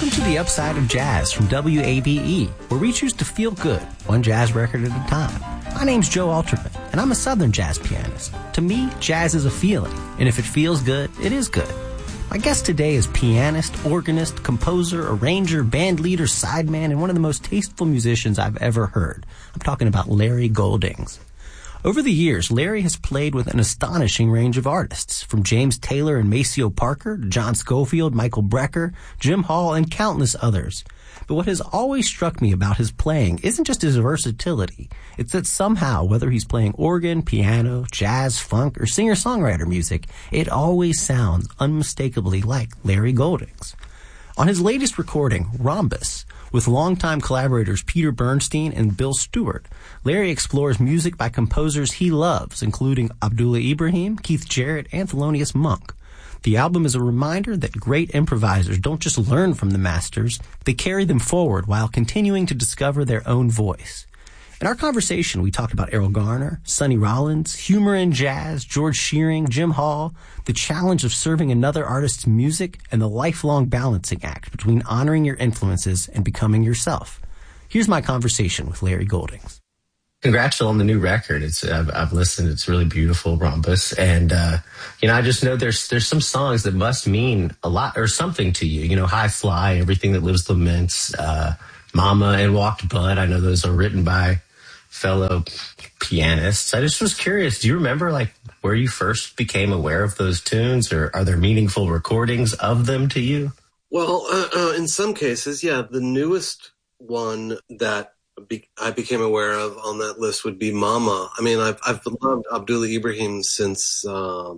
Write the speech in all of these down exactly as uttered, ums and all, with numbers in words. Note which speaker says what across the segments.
Speaker 1: Welcome to the Upside of Jazz from W A B E, where we choose to feel good, one jazz record at a time. My name's Joe Alterman, and I'm a Southern jazz pianist. To me, jazz is a feeling, and if it feels good, it is good. My guest today is pianist, organist, composer, arranger, band leader, sideman, and one of the most tasteful musicians I've ever heard. I'm talking about Larry Goldings. Over the years, Larry has played with an astonishing range of artists, from James Taylor and Maceo Parker to John Scofield, Michael Brecker, Jim Hall, and countless others. But what has always struck me about his playing isn't just his versatility. It's that somehow, whether he's playing organ, piano, jazz, funk, or singer-songwriter music, it always sounds unmistakably like Larry Goldings. On his latest recording, Rhombus, with longtime collaborators Peter Bernstein and Bill Stewart, Larry explores music by composers he loves, including Abdullah Ibrahim, Keith Jarrett, and Thelonious Monk. The album is a reminder that great improvisers don't just learn from the masters, they carry them forward while continuing to discover their own voice. In our conversation, we talked about Errol Garner, Sonny Rollins, humor in jazz, George Shearing, Jim Hall, the challenge of serving another artist's music, and the lifelong balancing act between honoring your influences and becoming yourself. Here's my conversation with Larry Goldings.
Speaker 2: Congrats on the new record. It's I've, I've listened. It's really beautiful, Rhombus. And, uh, you know, I just know there's there's some songs that must mean a lot or something to you. You know, High Fly, Everything That Lives Laments, uh, Mama, and Walked Bud. I know those are written by fellow pianists. I just was curious, do you remember like where you first became aware of those tunes, or are there meaningful recordings of them to you?
Speaker 3: Well, uh, uh, in some cases, yeah. The newest one that be- I became aware of on that list would be Mama. I mean, I've, I've loved Abdullah Ibrahim since, uh,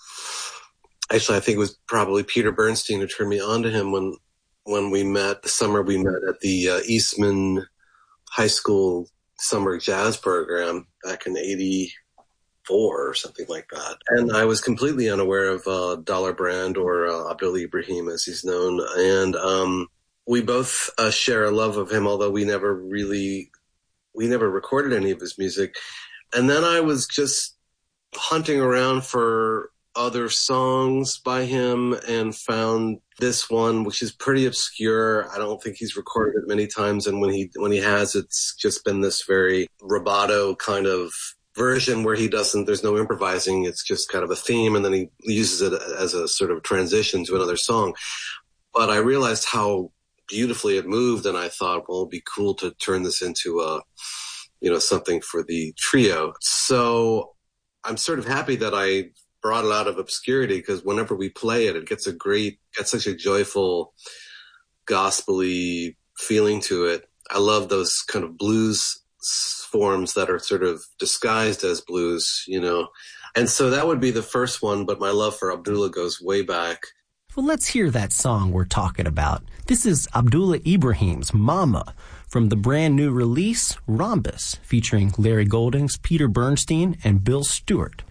Speaker 3: actually, I think it was probably Peter Bernstein who turned me on to him when, when we met, the summer we met at the uh, Eastman High School summer jazz program back in eighty-four or something like that. And I was completely unaware of uh, Dollar Brand or uh, Abdullah Ibrahim as he's known. And um, we both uh, share a love of him, although we never really, we never recorded any of his music. And then I was just hunting around for other songs by him and found this one, which is pretty obscure. I don't think he's recorded it many times, and when he when he has, it's just been this very rubato kind of version where he doesn't, there's no improvising, it's just kind of a theme, and then he uses it as a sort of transition to another song. But I realized how beautifully it moved, and I thought, well, it'd be cool to turn this into a, you know, something for the trio. So I'm sort of happy that I brought it out of obscurity, because whenever we play it, it gets a great, gets such a joyful, gospel-y feeling to it. I love those kind of blues forms that are sort of disguised as blues, you know. And so that would be the first one, but my love for Abdullah goes way back.
Speaker 1: Well, let's hear that song we're talking about. This is Abdullah Ibrahim's Mama from the brand new release, Rhombus, featuring Larry Goldings, Peter Bernstein, and Bill Stewart.